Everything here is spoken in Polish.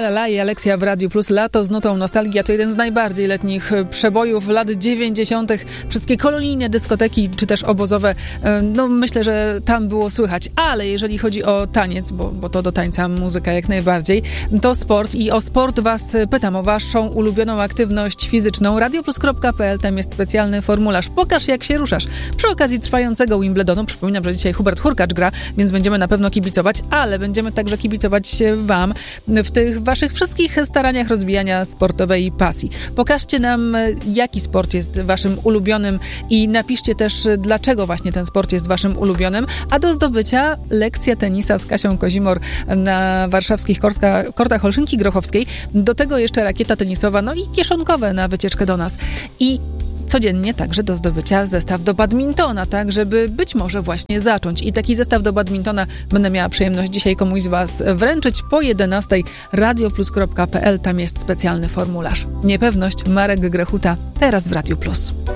La La i Aleksja w Radiu Plus. Lato z nutą nostalgia to jeden z najbardziej letnich przebojów lat 90. Wszystkie kolonijne dyskoteki, czy też obozowe, no myślę, że tam było słychać. Ale jeżeli chodzi o taniec, bo to do tańca muzyka jak najbardziej, to sport i o sport was pytam, o waszą ulubioną aktywność fizyczną. radioplus.pl, tam jest specjalny formularz. Pokaż, jak się ruszasz. Przy okazji trwającego Wimbledonu, przypominam, że dzisiaj Hubert Hurkacz gra, więc będziemy na pewno kibicować, ale będziemy także kibicować wam w tych waszych wszystkich staraniach rozwijania sportowej pasji. Pokażcie nam, jaki sport jest waszym ulubionym i napiszcie też, dlaczego właśnie ten sport jest waszym ulubionym, a do zdobycia lekcja tenisa z Kasią Kozimor na warszawskich kortach Olszynki Grochowskiej. Do tego jeszcze rakieta tenisowa, no i kieszonkowe na wycieczkę do nas. I codziennie także do zdobycia zestaw do badmintona, tak, żeby być może właśnie zacząć. I taki zestaw do badmintona będę miała przyjemność dzisiaj komuś z was wręczyć po 11:00. radioplus.pl, tam jest specjalny formularz. Niepewność, Marek Grechuta, teraz w Radiu Plus.